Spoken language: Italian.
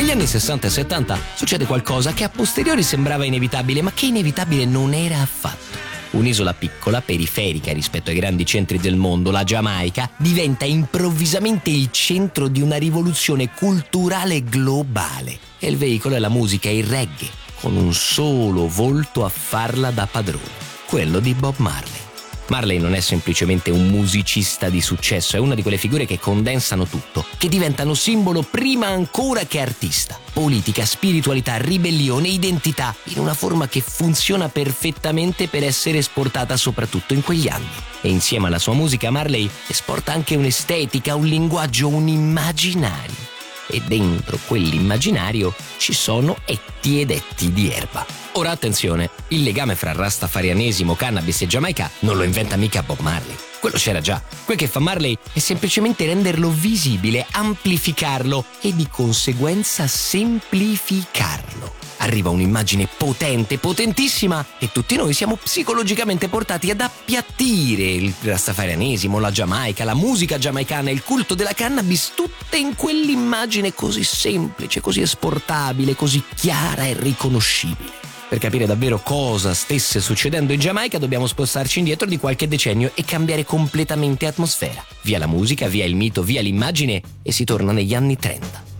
Negli anni 60 e 70 succede qualcosa che a posteriori sembrava inevitabile, ma che inevitabile non era affatto. Un'isola piccola, periferica rispetto ai grandi centri del mondo, la Giamaica, diventa improvvisamente il centro di una rivoluzione culturale globale. E il veicolo è la musica, il reggae, con un solo volto a farla da padrone, quello di Bob Marley. Marley non è semplicemente un musicista di successo, è una di quelle figure che condensano tutto, che diventano simbolo prima ancora che artista. Politica, spiritualità, ribellione, identità, in una forma che funziona perfettamente per essere esportata soprattutto in quegli anni. E insieme alla sua musica Marley esporta anche un'estetica, un linguaggio, un immaginario. E dentro quell'immaginario ci sono etti ed etti di erba. Ora attenzione, il legame fra rastafarianesimo, cannabis e Giamaica non lo inventa mica Bob Marley. Quello c'era già. Quel che fa Marley è semplicemente renderlo visibile, amplificarlo e di conseguenza semplificarlo. Arriva un'immagine potente, potentissima, e tutti noi siamo psicologicamente portati ad appiattire il rastafarianesimo, la Giamaica, la musica giamaicana, il culto della cannabis, tutte in quell'immagine così semplice, così esportabile, così chiara e riconoscibile. Per capire davvero cosa stesse succedendo in Giamaica dobbiamo spostarci indietro di qualche decennio e cambiare completamente atmosfera. Via la musica, via il mito, via l'immagine e si torna negli anni 30.